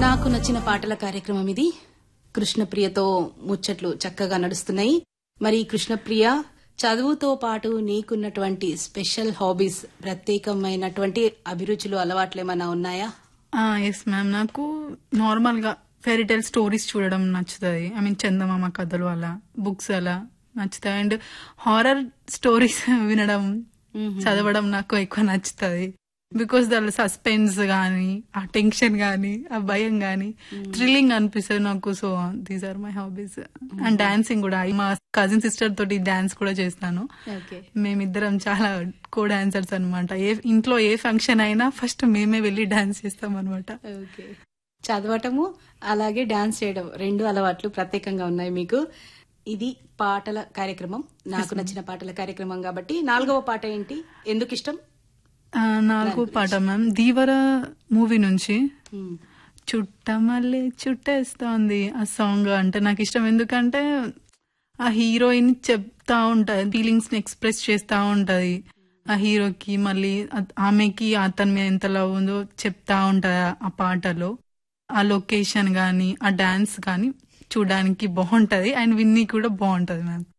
నాకు నచ్చిన పాటల కార్యక్రమం ఇది. కృష్ణప్రియతో ముచ్చట్లు చక్కగా నడుస్తున్నాయి. మరి కృష్ణప్రియ, చదువుతో పాటు నీకున్నటువంటి స్పెషల్ హాబీస్, ప్రత్యేకమైనటువంటి అభిరుచులు, అలవాట్లు ఏమైనా ఉన్నాయా? ఎస్ మ్యామ్, నాకు నార్మల్ గా ఫెయిరీ టెల్ స్టోరీస్ చూడడం నచ్చుతుంది. ఐ మీన్ చందమామ కథలు అలా, బుక్స్ అలా నచ్చుతాయి. అండ్ హారర్ స్టోరీస్ వినడం, చదవడం నాకు ఎక్కువ నచ్చుతుంది. బికాస్ దాని సస్పెన్స్ గానీ, ఆ టెన్షన్ గానీ, ఆ భయం గానీ థ్రిల్లింగ్ అనిపిస్తుంది నాకు. So these are my hobbies. And dancing కూడా. మా కజిన్ సిస్టర్ తోటి డాన్స్ కూడా చేస్తాను. మేమిద్దరం చాలా కో డాన్సర్స్ అనమాట. ఇంట్లో ఏ ఫంక్షన్ అయినా ఫస్ట్ మేమే వెళ్లి డాన్స్ చేస్తాం అనమాట. చదవటము అలాగే డాన్స్ చేయడం, రెండు అలవాట్లు ప్రత్యేకంగా ఉన్నాయి మీకు. ఇది పాటల కార్యక్రమం, నాకు నచ్చిన పాటల కార్యక్రమం కాబట్టి 4వ పాట ఏంటి, ఎందుకు ఇష్టం? 4వ పాట మ్యామ్, ధీవర మూవీ నుంచి చుట్టమల్లే చుట్టేస్తోంది ఆ సాంగ్ అంటే నాకు ఇష్టం. ఎందుకంటే ఆ హీరోయిన్ చెప్తా ఉంటది, ఫీలింగ్స్ ని ఎక్స్ప్రెస్ చేస్తా ఉంటది ఆ హీరోకి, మళ్ళీ ఆమెకి అతని మీద ఎంత లవ్ ఉందో చెప్తా ఉంటది ఆ పాటలో. ఆ లొకేషన్ గానీ, ఆ డాన్స్ గానీ చూడడానికి బాగుంటది. అండ్ విన్నీ కూడా బాగుంటది మ్యామ్.